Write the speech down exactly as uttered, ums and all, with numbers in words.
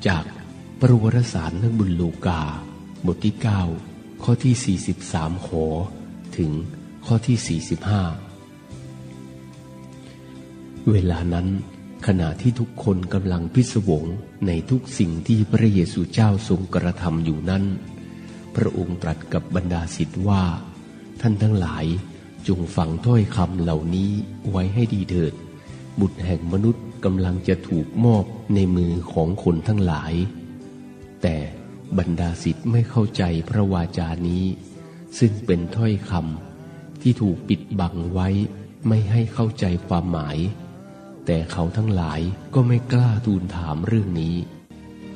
จากปรวารสารนักบุญลูกาบทที่เก้าข้อที่สี่สิบสามหอถึงข้อที่สี่สิบห้าเวลานั้นขณะที่ทุกคนกำลังพิศวงในทุกสิ่งที่พระเยซูเจ้าทรงกระทำอยู่นั้นพระองค์ตรัสกับบรรดาศิษย์ว่าท่านทั้งหลายจงฟังถ้อยคำเหล่านี้ไว้ให้ดีเถิดบุตรแห่งมนุษย์กำลังจะถูกมอบในมือของคนทั้งหลายแต่บรรดาศิษย์ไม่เข้าใจพระวาจานี้ซึ่งเป็นถ้อยคำที่ถูกปิดบังไว้ไม่ให้เข้าใจความหมายแต่เขาทั้งหลายก็ไม่กล้าทูลถามเรื่องนี้